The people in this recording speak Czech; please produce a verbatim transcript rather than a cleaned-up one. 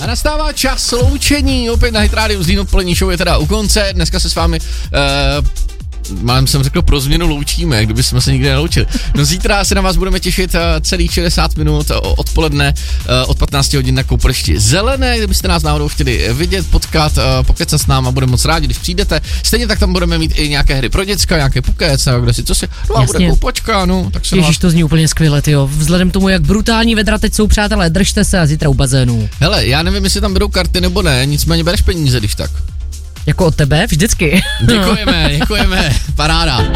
A nastává čas loučení, opět na Hit Radio, Zlín odpolední show je teda u konce, dneska se s vámi, uh, málem jsem řekl pro změnu loučíme, kdyby jsme se nikdy neloučili. No zítra se na vás budeme těšit uh, celých šedesát minut uh, odpoledne uh, od patnáct hodin na Koupališti Zelené, kdybyste nás náhodou chtěli vidět, potkat, uh, pokecat s náma, budeme moc rádi, když přijdete. Stejně tak tam budeme mít i nějaké hry pro děcka, nějaké pukec, nebo kde si, co si, no a bude koupačka, no, tak se Ježiš, vás... to zní úplně skvěle, tyjo. Vzhledem k tomu, jak brutální vedra teď jsou, přátelé, držte se a zítra u bazénu. Hele, já nevím, jestli tam budou karty nebo ne, nicméně bereš peníze, když tak. Jako od tebe, vždycky. Děkujeme, děkujeme, paráda.